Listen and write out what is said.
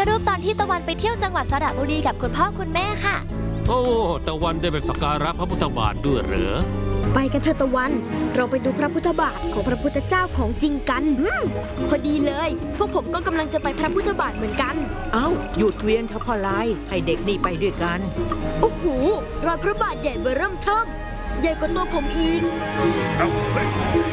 รูปตอนที่ตะวันไปเที่ยวจังหวัดสระบุรีกับคุณพ่อคุณแม่ค่ะโอ้ตะวันได้ไปสักการะพระพุทธบาทด้วยเหรอไปกันเถอะตะวันเราไปดูพระพุทธบาทของพระพุทธเจ้าของจริงกันพอดีเลยพวกผมก็กำลังจะไปพระพุทธบาทเหมือนกันเอ้าหยุดเวียนเถอะพ่อลายให้เด็กนี่ไปด้วยกันโอ้โหรอยพระบาทใหญ่เบ้อเริ่มเทิ่มใหญ่กว่าตัวผมอีก